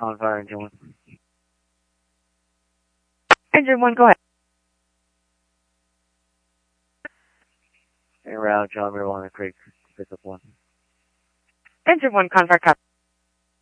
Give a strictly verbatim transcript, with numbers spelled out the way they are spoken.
Confire engine one. Engine one, go ahead. En route, John River Walnut Creek, pick up one. Engine one, Confire, copy.